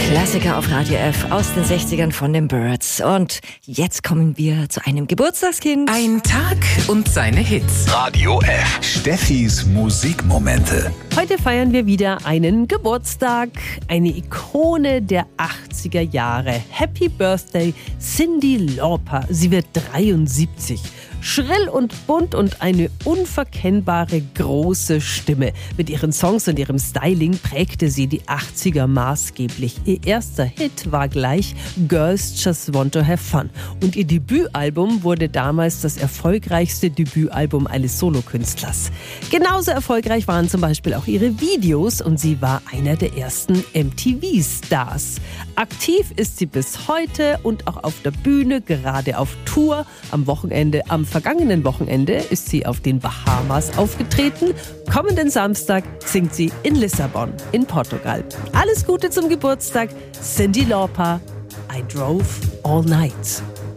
Klassiker auf Radio F aus den 60ern von den Byrds. Und jetzt kommen wir zu einem Geburtstagskind. Ein Tag und seine Hits. Radio F. Steffis Musikmomente. Heute feiern wir wieder einen Geburtstag. Eine Ikone der 80er Jahre. Happy Birthday, Cyndi Lauper. Sie wird 73. Schrill und bunt und eine unverkennbare große Stimme. Mit ihren Songs und ihrem Styling prägte sie die 80er maßgeblich. Ihr erster Hit war gleich Girls Just Want to Have Fun. Und ihr Debütalbum wurde damals das erfolgreichste Debütalbum eines Solokünstlers. Genauso erfolgreich waren zum Beispiel auch ihre Videos und sie war einer der ersten MTV-Stars. Aktiv ist sie bis heute und auch auf der Bühne, gerade auf Tour. Am vergangenen Wochenende ist sie auf den Bahamas aufgetreten. Kommenden Samstag singt sie in Lissabon in Portugal. Alles Gute zum Geburtstag, Cyndi Lauper. I Drove All Night.